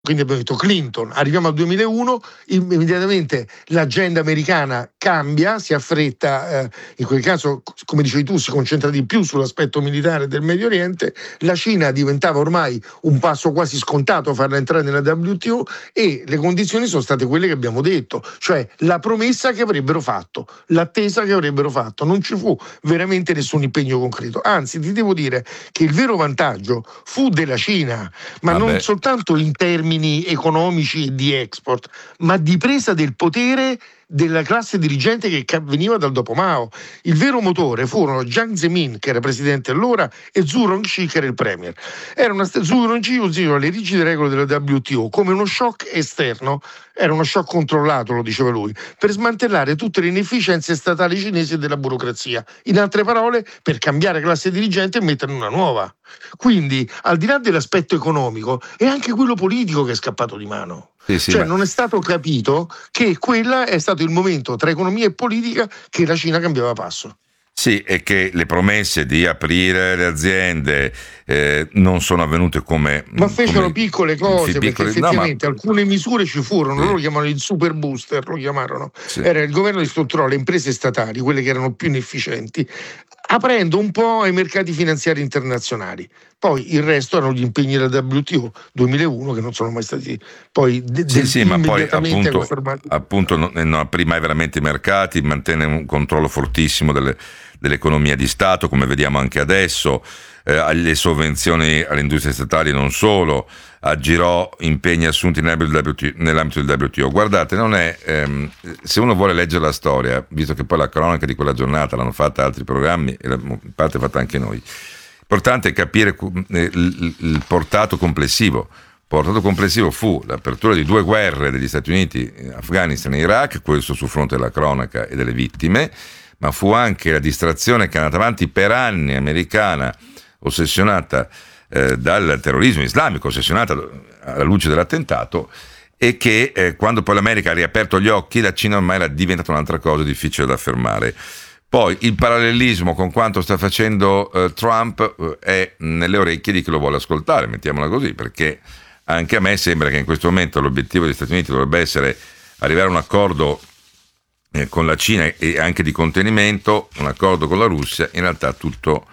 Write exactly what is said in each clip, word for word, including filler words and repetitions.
Quindi abbiamo detto Clinton, arriviamo al duemilauno, immediatamente l'agenda americana cambia, si affretta, eh, in quel caso, come dicevi tu, si concentra di più sull'aspetto militare del Medio Oriente, la Cina diventava ormai un passo quasi scontato farla entrare nella W T O e le condizioni sono state quelle che abbiamo detto, cioè la promessa che avrebbero fatto, l'attesa che avrebbero fatto, non ci fu veramente nessun impegno concreto, anzi ti devo dire che il vero vantaggio fu della Cina, ma Vabbè. non soltanto in termini economici e di export, ma di presa del potere della classe dirigente che veniva dal dopo Mao. Il vero motore furono Jiang Zemin, che era presidente allora, e Zhu Rongji, che era il premier. Era una, Zhu Rongji usava le rigide regole della W T O come uno shock esterno, era uno shock controllato, lo diceva lui, per smantellare tutte le inefficienze statali cinesi e della burocrazia. In altre parole, per cambiare classe dirigente e metterne una nuova. Quindi, al di là dell'aspetto economico, è anche quello politico che è scappato di mano. Sì, sì, cioè ma... non è stato capito che quella è stato il momento tra economia e politica che la Cina cambiava passo. Sì, e che le promesse di aprire le aziende eh, non sono avvenute come... Ma fecero come, piccole cose, sì, perché piccole, effettivamente no, ma, alcune misure ci furono, sì. loro lo chiamano il super booster, lo chiamarono. Sì. Era il governo che strutturò le imprese statali, quelle che erano più inefficienti, aprendo un po' ai mercati finanziari internazionali. Poi il resto erano gli impegni della W T O duemilauno che non sono mai stati poi de- sì, del, sì, ma poi appunto, confermati. appunto non, non aprì mai veramente i mercati, mantenne un controllo fortissimo delle, dell'economia di Stato, come vediamo anche adesso, eh, alle sovvenzioni alle industrie statali non solo, aggirò impegni assunti nell'ambito del W T O. Guardate, non è ehm, se uno vuole leggere la storia, visto che poi la cronaca di quella giornata l'hanno fatta altri programmi e in parte fatta anche noi, l'importante è capire il, il portato complessivo. Il portato complessivo fu l'apertura di due guerre degli Stati Uniti, Afghanistan e Iraq, questo sul fronte della cronaca e delle vittime, ma fu anche la distrazione che è andata avanti per anni americana, ossessionata eh, dal terrorismo islamico, ossessionata alla luce dell'attentato, e che eh, quando poi l'America ha riaperto gli occhi, la Cina ormai era diventata un'altra cosa difficile da affermare. Poi il parallelismo con quanto sta facendo eh, Trump eh, è nelle orecchie di chi lo vuole ascoltare, mettiamola così, perché anche a me sembra che in questo momento l'obiettivo degli Stati Uniti dovrebbe essere arrivare a un accordo eh, con la Cina e anche di contenimento, un accordo con la Russia. In realtà tutto,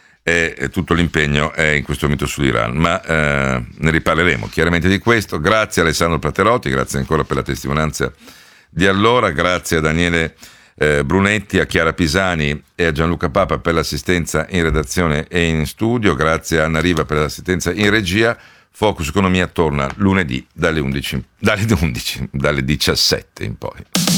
è, tutto l'impegno è in questo momento sull'Iran, ma eh, ne riparleremo chiaramente di questo. Grazie a Alessandro Praterotti, grazie ancora per la testimonianza di allora, grazie a Daniele Eh, Brunetti, a Chiara Pisani e a Gianluca Papa per l'assistenza in redazione e in studio, grazie a Anna Riva per l'assistenza in regia. Focus Economia torna lunedì dalle undici, dalle undici, dalle diciassette in poi.